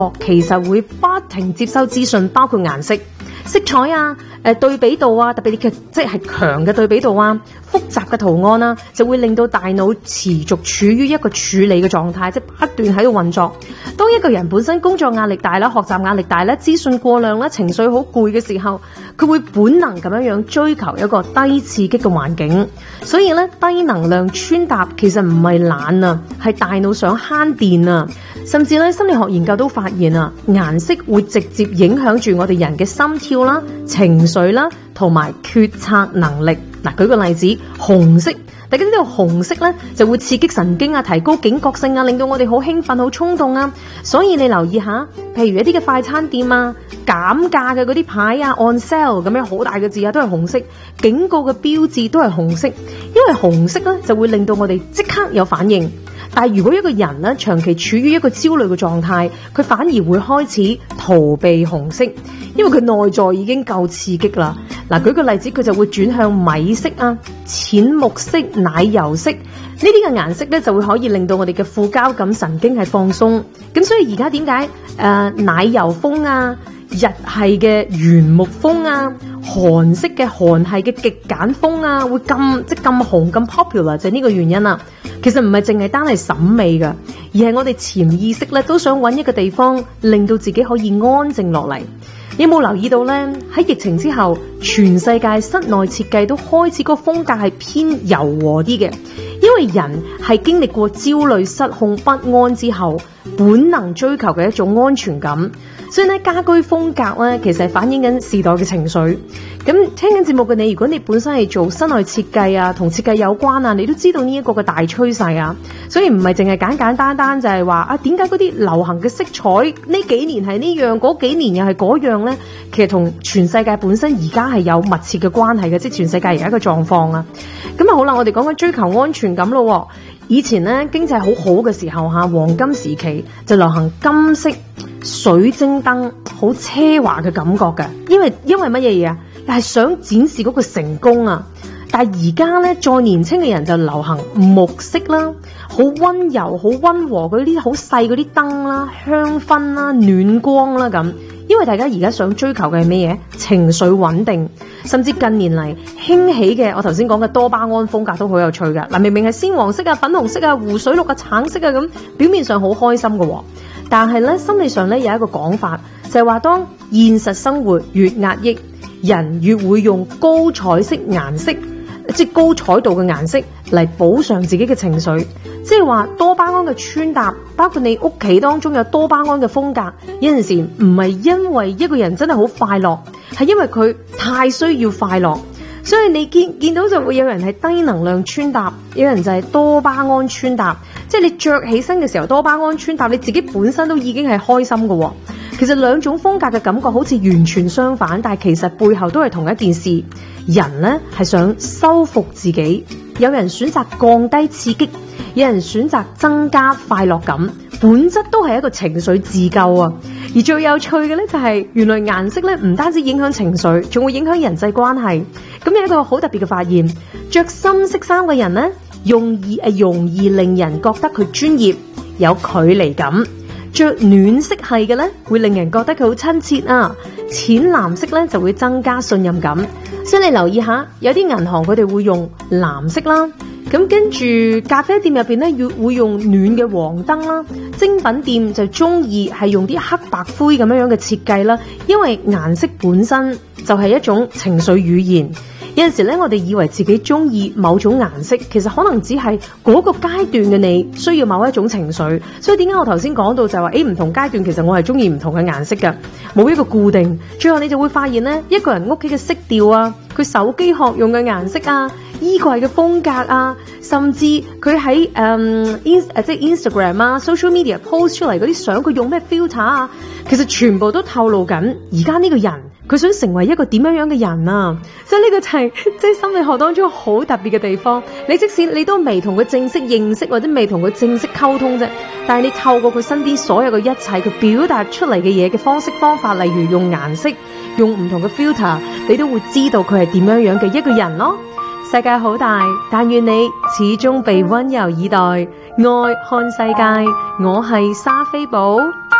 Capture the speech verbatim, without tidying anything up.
其實會不停接收資訊，包括顏色、色彩啊、誒對比度啊，特別嘅即係強嘅對比度啊、複雜嘅圖案啊，就會令到大腦持續處於一個處理嘅狀態，即係不斷喺度運作。當一個人本身工作壓力大啦、學習壓力大啦、資訊過量啦、情緒好攰嘅時候，佢會本能咁樣樣追求一個低刺激嘅環境。所以咧，低能量穿搭其實唔係懶啊，係大腦想慳電啊。甚至咧，心理學研究都發現啊，顏色會直接影響住我哋人嘅心跳啦、情緒啦，同埋決策能力。嗱，舉個例子，紅色，大家知道紅色咧就會刺激神經啊，提高警覺性啊，令到我哋好興奮、好衝動啊。所以你留意下，譬如一啲嘅快餐店啊、減價嘅嗰啲牌啊、on sale 咁樣好大嘅字啊，都係紅色，警告嘅標誌都係紅色，因為紅色咧就會令到我哋即刻有反應。但係如果一個人咧長期處於一個焦慮嘅狀態，佢反而會開始逃避紅色，因為佢內在已經夠刺激啦。嗱，舉個例子，佢就會轉向米色啊、淺木色、奶油色呢啲嘅顏色咧，就會可以令到我哋嘅副交感神經係放鬆。咁所以而家點解誒奶油風啊、日系嘅原木風啊、韓式嘅韓系嘅極簡風啊，會咁即係咁紅咁 popular，就係呢個原因啦。其實唔係淨係單係審美噶，而係我哋潛意識咧都想揾一個地方，令到自己可以安靜落嚟。你有冇留意到呢？喺疫情之後，全世界室內設計都開始個風格係偏柔和啲嘅，因為人係經歷過焦慮、失控、不安之後，本能追求嘅一種安全感。所以咧，家居風格咧，其實係反映緊時代嘅情緒。咁聽緊節目嘅你，如果你本身係做室內設計啊，同設計有關啊，你都知道呢一個嘅大趨勢啊。所以唔係淨係簡簡單單就係話啊，點解嗰啲流行嘅色彩呢幾年係呢樣，嗰幾年又係嗰樣呢？其實同全世界本身而家係有密切嘅關係嘅，即係全世界而家嘅狀況啊。咁啊好啦，我哋講緊追求安全感咯。以前咧經濟好好嘅時候吓，黃金時期就流行金色、水晶燈，好奢華嘅感覺嘅。因為因為乜嘢嘢啊？係想展示嗰個成功啊！但係而家咧，再年輕嘅人就流行木色啦，好溫柔、好溫和嗰啲好細嗰啲燈啦、香薰啦、暖光啦咁。因為大家而家想追求嘅係咩嘢？情緒穩定，甚至近年嚟興起嘅，我頭先講嘅多巴胺風格都好有趣㗎。嗱，明明係鮮黃色啊、粉紅色啊、湖水綠啊、橙色啊咁，表面上好開心嘅喎，但係咧心理上咧有一個講法，就係話當現實生活越壓抑，人越會用高彩色顏色，即係高彩度嘅顏色嚟補償自己嘅情緒。即係話多巴胺嘅穿搭，包括你屋企當中有多巴胺嘅風格，有陣時唔係因為一個人真係好快樂，係因為佢太需要快樂。所以你見見到就會有人係低能量穿搭，有人就係多巴胺穿搭。即係你着起身嘅時候多巴胺穿搭，你自己本身都已經係開心嘅喎。其實兩種風格嘅感覺好似完全相反，但係其實背後都係同一件事。人呢係想修復自己，有人選擇降低刺激，有人選擇增加快樂感，本質都係一個情緒自救啊！而最有趣嘅呢，就係原來顏色呢唔單止影響情緒，仲會影響人際關係。咁有一個好特別嘅發現，着深色衫嘅人呢，容易誒容易令人覺得佢專業有距離感。着暖色系嘅呢，會令人覺得佢好親切啊。淺藍色呢，就會增加信任感。所以你留意下，有啲銀行佢哋會用藍色啦。咁跟住咖啡店入邊咧，要會用暖嘅黃燈啦。精品店就中意係用啲黑白灰咁樣樣嘅設計啦，因為顏色本身就係一種情緒語言。有陣時咧，我哋以為自己中意某種顏色，其實可能只係嗰個階段嘅你需要某一種情緒。所以點解我頭先講到就係話，誒唔同階段其實我係中意唔同嘅顏色㗎，冇一個固定。最後你就會發現咧，一個人屋企嘅色調啊，佢手機殼用嘅顏色啊，衣櫃嘅風格啊，甚至佢喺誒 ins 誒即係 Instagram 啊 social media post 出嚟嗰啲相，佢用咩 filter 啊，其實全部都透露緊而家呢個人佢想成為一個點樣樣嘅人啊。所以呢個就係即係心理學當中好特別嘅地方。你即使你都未同佢正式認識或者未同佢正式溝通啫，但係你透過佢身邊所有嘅一切，佢表達出嚟嘅嘢嘅方式方法，例如用顏色，用唔同嘅 filter， 你都會知道佢係點樣樣嘅一個人咯。世界好大，但願你始終被溫柔以待。愛看世界，我係莎菲寶。